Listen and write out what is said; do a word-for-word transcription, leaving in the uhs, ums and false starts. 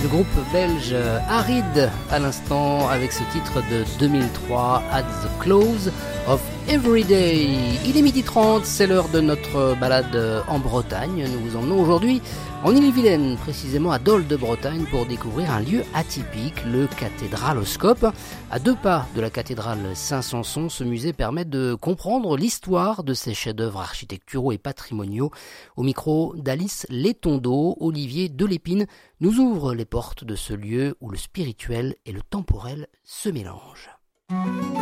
Le groupe belge Arid à l'instant avec ce titre de deux mille trois, At the Close of Every Day. Il est midi trente, c'est l'heure de notre balade en Bretagne. Nous vous emmenons aujourd'hui en Ille-et-Vilaine, précisément à Dol de Bretagne, pour découvrir un lieu atypique, le Cathédraloscope. À deux pas de la cathédrale Saint-Samson, ce musée permet de comprendre l'histoire de ces chefs-d'œuvre architecturaux et patrimoniaux. Au micro d'Alice Létondo, Olivier Delépine nous ouvre les portes de ce lieu où le spirituel et le temporel se mélangent.